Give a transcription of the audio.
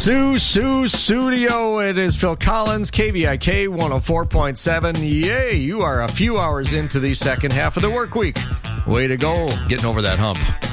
Sioux Studio. It is Phil Collins, KVIK 104.7. Yay, you are a few hours into the second half of the work week. Way to go, getting over that hump.